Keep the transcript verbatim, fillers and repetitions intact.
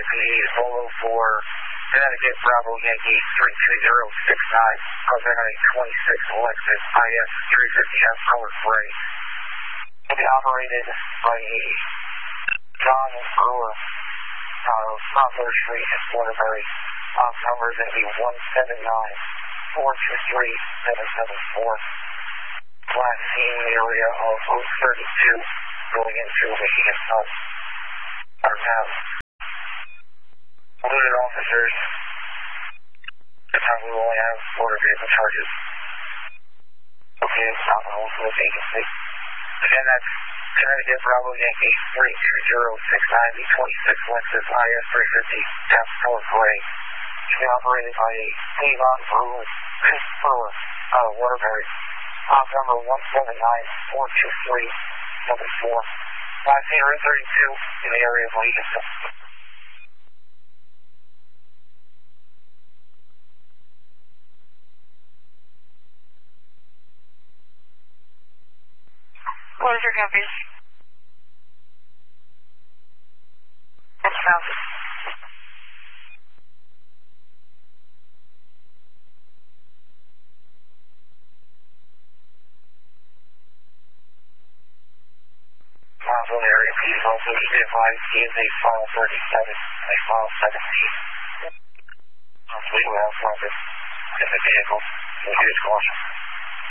P E Solo for Connecticut Bravo Yankee three two zero six nine, representing twenty-six Lexus I S three fifty F color gray. To be operated by a John Brewer, uh, Southwest Street in Waterbury. Box number is going to be one seven nine four two three seven seven four. Last seen in the area of Route thirty-two going into Michigan South. Our tab. Included officers. This time we will only have motor vehicle charges. Okay, stop and hold for this agency. Again, that's Connecticut Bravo Yankee three two zero six nine, the twenty-six Lexus I S three fifty F color gray. To be operated by a Avon Brewer, Brewer, uh, Waterbury. Box number one seven nine four two three seven four. Last seen Route thirty-two in the area of Legion. What is your copies? That's south. Brownsville area, please also be advised he is a file thirty-seven, a file seventeen. We will have focus in the vehicle. Use caution.